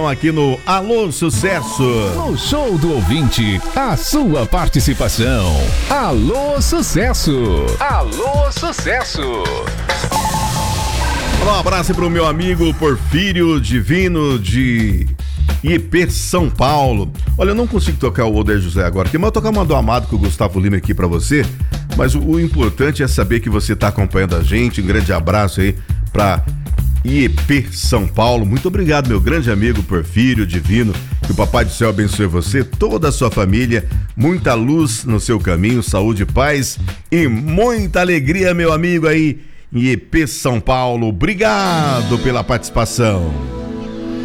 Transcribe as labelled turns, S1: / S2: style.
S1: Aqui no Alô Sucesso.
S2: No show do ouvinte, a sua participação. Alô Sucesso. Alô Sucesso.
S1: Um abraço pro meu amigo Porfírio Divino de IP São Paulo. Olha, eu não consigo tocar o Oder José agora, mas eu vou tocar uma do Amado com o Gustavo Lima aqui pra você. Mas o importante é saber que você tá acompanhando a gente. Um grande abraço aí pra IP São Paulo. Muito obrigado, meu grande amigo Porfírio Divino. Que o Papai do Céu abençoe você, toda a sua família. Muita luz no seu caminho, saúde, paz e muita alegria, meu amigo aí em IP São Paulo. Obrigado pela participação.